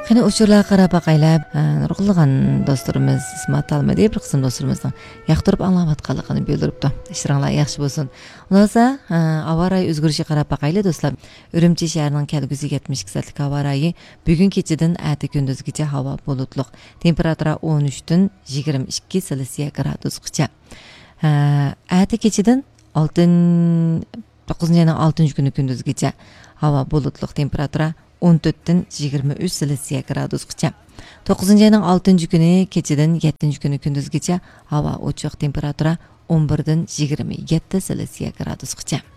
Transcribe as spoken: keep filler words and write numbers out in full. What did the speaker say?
Qani uçurlar qarab baqaylab, nurg'ilgan dostlarimiz ismat almadi bir qism dostlarimizning yoqtirib anglayotganligini bildiribdi. İşleringlar yaxshi bo'lsin. Unasa, havo o'zgarishi qarab baqayli do'stlar. Urumchi shahrining kelgusi yetmish ikki soatlik havo rayi bugun kechadan ati kunduzgacha havo bulutliq. Temperatura o'n uch dan yigirma ikki Selsiya gradusgacha. Ati kechadan to'qqizinchi ayning oltinchi kuni kunduzgacha havo bulutliq, temperatura o'n to'rt dan yigirma uch Selsiya gradusgacha. to'qqizinchi ayning oltinchi kuni kechadan yettinchi kuni kunduzgacha havo ochiq, temperatura o'n bir dan yigirma yetti Selsiya gradusgacha.